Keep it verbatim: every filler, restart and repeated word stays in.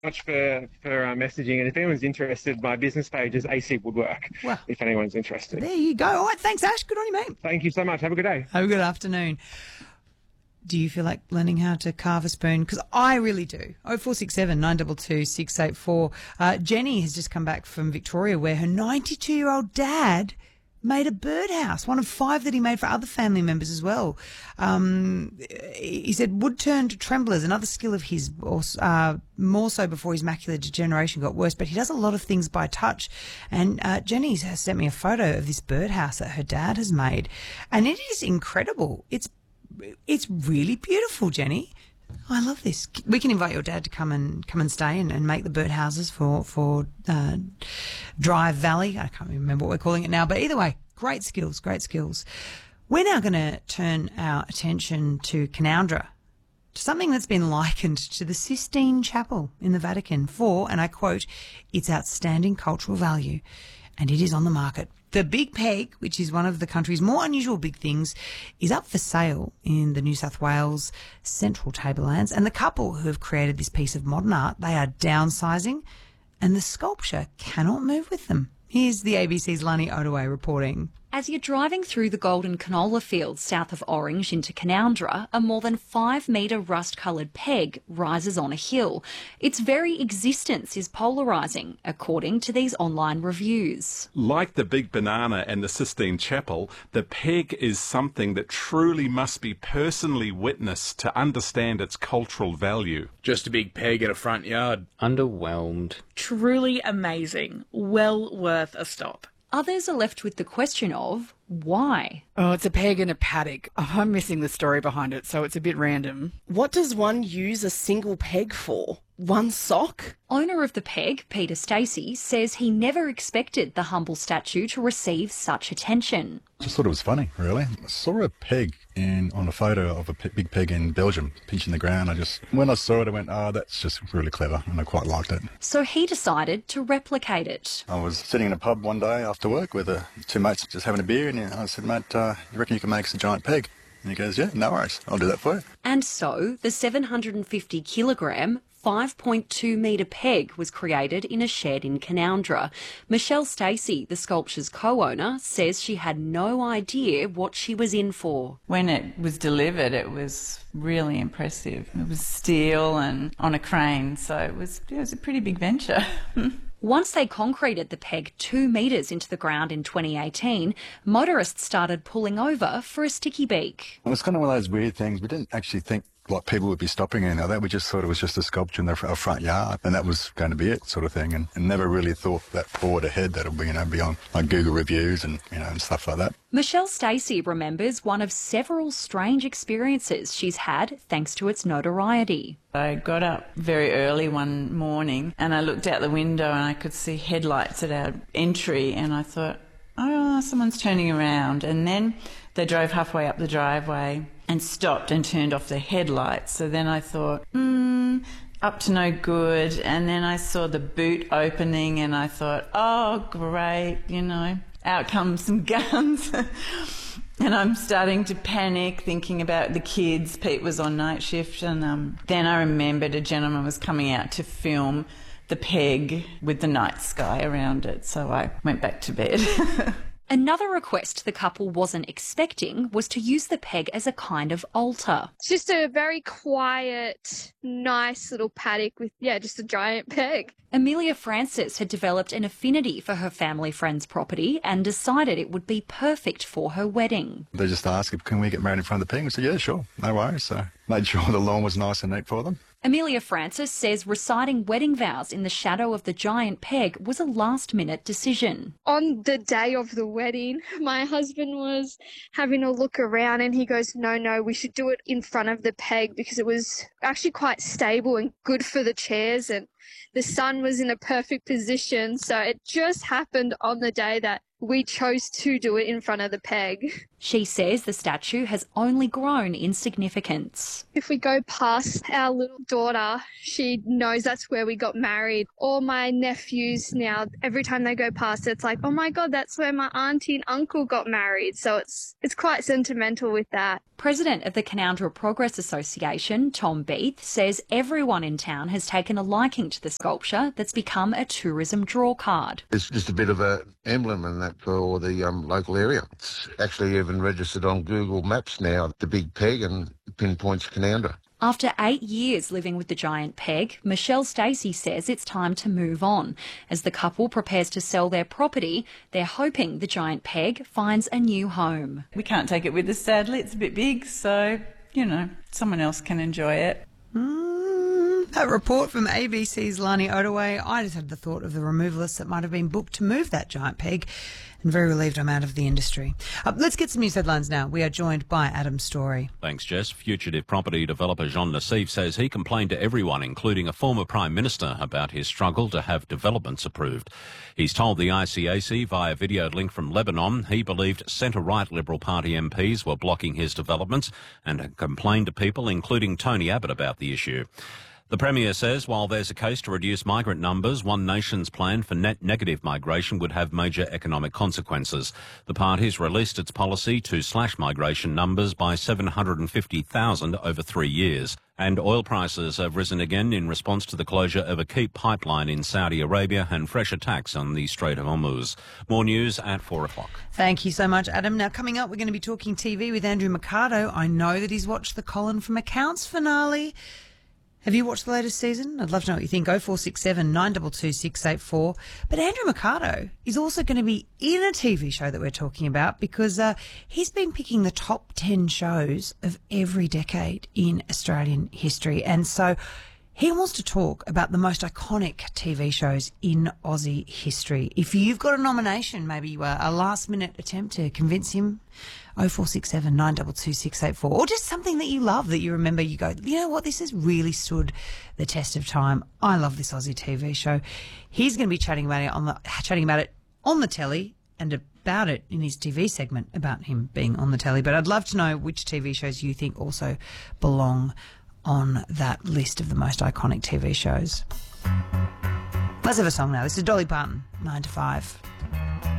Much for for uh, messaging. And if anyone's interested, my business page is A C Woodwork. Well, if anyone's interested. there you go. All right, thanks, Ash. Good on you, mate. Thank you so much. Have a good day. Have a good afternoon. Do you feel like learning how to carve a spoon? Because I really do. oh four six seven, nine two two, six eight four. Uh, Jenny has just come back from Victoria where her ninety-two-year-old dad made a birdhouse, one of five that he made for other family members as well. Um, he said wood turned tremblers, another skill of his, uh, more so before his macular degeneration got worse, but he does a lot of things by touch. And uh, Jenny has sent me a photo of this birdhouse that her dad has made, and it is incredible. It's it's really beautiful, Jenny. I love this. We can invite your dad to come and come and stay and, and make the birdhouses for for uh, Drive Valley. I can't remember what we're calling it now, but either way, great skills, great skills. We're now going to turn our attention to Canowindra, to something that's been likened to the Sistine Chapel in the Vatican for, and I quote, its outstanding cultural value, and it is on the market. The Big Peg, which is one of the country's more unusual big things, is up for sale in the New South Wales Central Tablelands. And the couple who have created this piece of modern art, they are downsizing and the sculpture cannot move with them. Here's the A B C's Lani Otaway reporting. As you're driving through the golden canola fields south of Orange into Canowindra, a more than five metre rust-coloured peg rises on a hill. Its very existence is polarising, according to these online reviews. Like the Big Banana and the Sistine Chapel, the peg is something that truly must be personally witnessed to understand its cultural value. Just a big peg in a front yard. Underwhelmed. Truly amazing. Well worth a stop. Others are left with the question of why. Oh, it's a peg in a paddock. Oh, I'm missing the story behind it, so it's a bit random. What does one use a single peg for? One sock? Owner of the peg, Peter Stacey, says he never expected the humble statue to receive such attention. Just thought it was funny, really. I saw a peg in on a photo of a pe- big peg in Belgium, pinching the ground. I just, when I saw it, I went, oh, that's just really clever, and I quite liked it. So he decided to replicate it. I was sitting in a pub one day after work with uh, two mates just having a beer, and I said, mate, uh, you reckon you can make us a giant peg? And he goes, yeah, no worries, I'll do that for you. And so the seven hundred fifty kilogram, five point two metre peg was created in a shed in Canowindra. Michelle Stacey, the sculpture's co-owner, says she had no idea what she was in for. When it was delivered, it was really impressive. It was steel and on a crane, so it was, it was a pretty big venture. Once they concreted the peg two metres into the ground in twenty eighteen, motorists started pulling over for a sticky beak. It was kind of one of those weird things. We didn't actually think like people would be stopping anything like that. We just thought it was just a sculpture in the fr- front yard, and that was going to be it, sort of thing, and, and never really thought that forward ahead that it'll be, you know, beyond like Google reviews and, you know, and stuff like that. Michelle Stacey remembers one of several strange experiences she's had thanks to its notoriety. I got up very early one morning and I looked out the window and I could see headlights at our entry, and I thought, oh, someone's turning around. And then they drove halfway up the driveway and stopped and turned off their headlights. So then I thought, hmm, up to no good. And then I saw the boot opening and I thought, oh, great, you know, out comes some guns. And I'm starting to panic, thinking about the kids. Pete was on night shift, and um, then I remembered a gentleman was coming out to film the peg with the night sky around it, so I went back to bed. Another request the couple wasn't expecting was to use the peg as a kind of altar. It's just a very quiet, nice little paddock with, yeah, just a giant peg. Amelia Francis had developed an affinity for her family friend's property and decided it would be perfect for her wedding. They just asked, can we get married in front of the peg? We said, yeah, sure, no worries. So made sure the lawn was nice and neat for them. Amelia Francis says reciting wedding vows in the shadow of the giant peg was a last-minute decision. On the day of the wedding, my husband was having a look around and he goes, no, no, we should do it in front of the peg because it was actually quite stable and good for the chairs, and the sun was in a perfect position. So it just happened on the day that we chose to do it in front of the peg. She says the statue has only grown in significance. If we go past our little daughter, she knows that's where we got married. All my nephews now, every time they go past, it's like, oh my God, that's where my auntie and uncle got married. So it's it's quite sentimental with that. President of the Canowindra Progress Association, Tom Beath, says everyone in town has taken a liking to the sculpture that's become a tourism draw card. It's just a bit of an emblem and that for the um, local area. It's actually even registered on Google Maps now, the big peg, and pinpoints Canowindra. After eight years living with the giant peg, Michelle Stacey says it's time to move on. As the couple prepares to sell their property, they're hoping the giant peg finds a new home. We can't take it with us, sadly. It's a bit big, so, you know, someone else can enjoy it. Mm, that report from A B C's Lani Odaway, I just had the thought of the removalists that might have been booked to move that giant peg, and very relieved I'm out of the industry. Uh, let's get some news headlines now. We are joined by Adam Story. Thanks, Jess. Fugitive property developer Jean Nassif says he complained to everyone, including a former Prime Minister, about his struggle to have developments approved. He's told the I C A C via video link from Lebanon he believed centre-right Liberal Party M Ps were blocking his developments and had complained to people, including Tony Abbott, about the issue. The Premier says while there's a case to reduce migrant numbers, One Nation's plan for net negative migration would have major economic consequences. The party's released its policy to slash migration numbers by seven hundred fifty thousand over three years. And oil prices have risen again in response to the closure of a key pipeline in Saudi Arabia and fresh attacks on the Strait of Hormuz. More news at four o'clock. Thank you so much, Adam. Now, coming up, we're going to be talking T V with Andrew Mercado. I know that he's watched the Colin from Accounts finale. Have you watched the latest season? I'd love to know what you think. oh four six seven, nine two two, six eight four. But Andrew Mercado is also going to be in a T V show that we're talking about because uh, he's been picking the top ten shows of every decade in Australian history. And so he wants to talk about the most iconic T V shows in Aussie history. If you've got a nomination, maybe uh, a last-minute attempt to convince him, oh four six seven, nine two two, six eight four, or just something that you love that you remember, you go, you know what, this has really stood the test of time. I love this Aussie T V show. He's going to be chatting about it on the chatting about it on the telly and about it in his T V segment about him being on the telly. But I'd love to know which T V shows you think also belong on that list of the most iconic T V shows. Let's have a song now. This is Dolly Parton, nine to five.